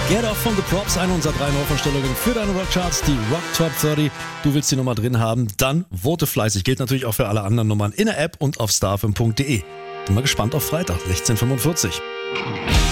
Get Off von The Props, eine unserer 3 Neuvorstellungen für deine Rockcharts, die Rock Top 30. Du willst die Nummer drin haben, dann vote fleißig. Gilt natürlich auch für alle anderen Nummern in der App und auf starfm.de. Bin mal gespannt auf Freitag, 16:45.